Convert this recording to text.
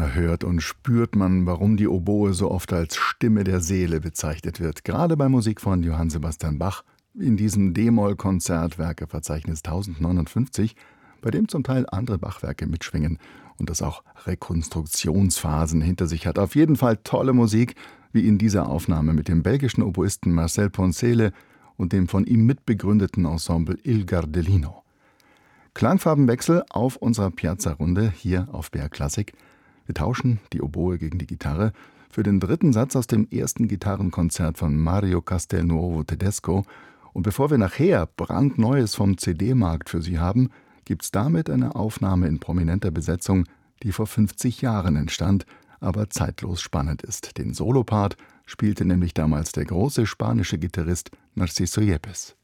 Da hört und spürt man, warum die Oboe so oft als Stimme der Seele bezeichnet wird. Gerade bei Musik von Johann Sebastian Bach, in diesem d-Moll-Konzert Werkeverzeichnis 1059, bei dem zum Teil andere Bachwerke mitschwingen und das auch Rekonstruktionsphasen hinter sich hat. Auf jeden Fall tolle Musik, wie in dieser Aufnahme mit dem belgischen Oboisten Marcel Poncele und dem von ihm mitbegründeten Ensemble Il Gardellino. Klangfarbenwechsel auf unserer Piazza-Runde hier auf BR Klassik. Wir tauschen die Oboe gegen die Gitarre für den dritten Satz aus dem ersten Gitarrenkonzert von Mario Castelnuovo Tedesco. Und bevor wir nachher brandneues vom CD-Markt für Sie haben, gibt's damit eine Aufnahme in prominenter Besetzung, die vor 50 Jahren entstand, aber zeitlos spannend ist. Den Solopart spielte nämlich damals der große spanische Gitarrist Narciso Yepes.